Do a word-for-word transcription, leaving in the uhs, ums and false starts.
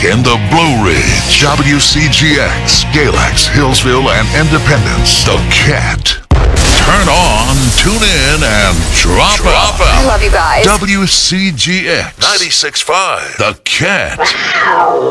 in the Blue Ridge. W C G X, Galax, Hillsville, and Independence. The Cat. Turn on, tune in, and drop, drop out. I love you guys. W C G X ninety-six point five. The Cat.